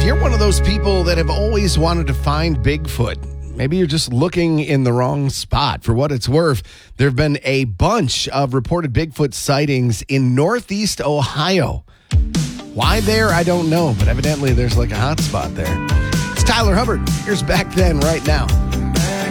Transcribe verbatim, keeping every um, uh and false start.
you're one of those people that have always wanted to find Bigfoot, maybe you're just looking in the wrong spot. For what it's worth, there have been a bunch of reported Bigfoot sightings in Northeast Ohio. Why there, I don't know, but evidently there's like a hot spot there. It's Tyler Hubbard. Here's Back Then right now.